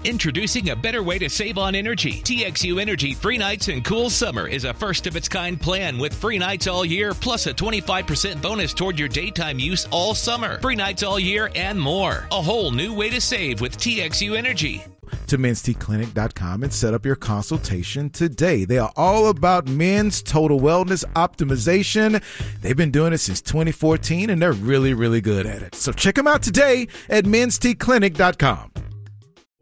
Introducing a better way to save on energy. TXU Energy Free Nights and Cool Summer is a first-of-its-kind plan with free nights all year, plus a 25% bonus toward your daytime use all summer. Free nights all year and more. A whole new way to save with TXU Energy. To mensteclinic.com and set up your consultation today. They are all about men's total wellness optimization. They've been doing it since 2014, and they're really, really good at it. So check them out today at mensteclinic.com.